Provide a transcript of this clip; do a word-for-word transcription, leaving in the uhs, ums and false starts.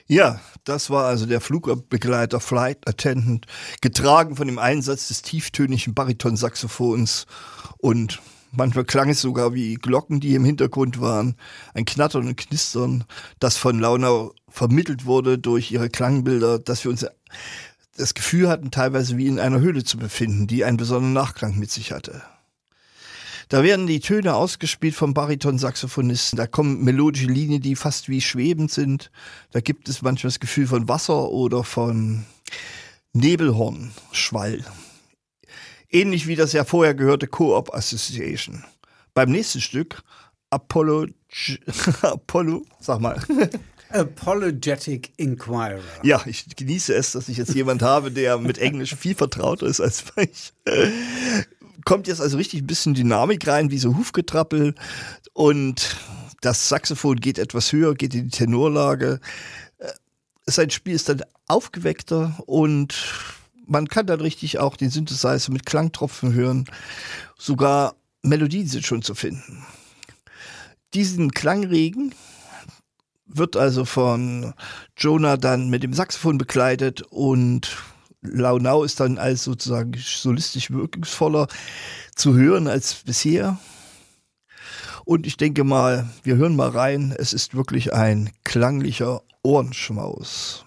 Ja, das war also der Flugbegleiter Flight Attendant, getragen von dem Einsatz des tieftönigen Baritonsaxophons und manchmal klang es sogar wie Glocken, die im Hintergrund waren, ein Knattern und Knistern, das von Launau vermittelt wurde durch ihre Klangbilder, dass wir uns das Gefühl hatten, teilweise wie in einer Höhle zu befinden, die einen besonderen Nachklang mit sich hatte. Da werden die Töne ausgespielt vom Baritonsaxophonisten. Da kommen melodische Linien, die fast wie schwebend sind. Da gibt es manchmal das Gefühl von Wasser oder von Nebelhornschwall. Ähnlich wie das ja vorher gehörte Co-op Association. Beim nächsten Stück, Apollo, Apollo, sag mal. Apologetic Inquirer. Ja, ich genieße es, dass ich jetzt jemand habe, der mit Englisch viel vertrauter ist als ich. Kommt jetzt also richtig ein bisschen Dynamik rein, wie so Hufgetrappel. Und das Saxophon geht etwas höher, geht in die Tenorlage. Sein Spiel ist dann aufgeweckter und man kann dann richtig auch den Synthesizer mit Klangtropfen hören. Sogar Melodien sind schon zu finden. Diesen Klangregen wird also von Jonah dann mit dem Saxophon begleitet und Launau ist dann als sozusagen solistisch wirkungsvoller zu hören als bisher. Und ich denke mal, wir hören mal rein. Es ist wirklich ein klanglicher Ohrenschmaus.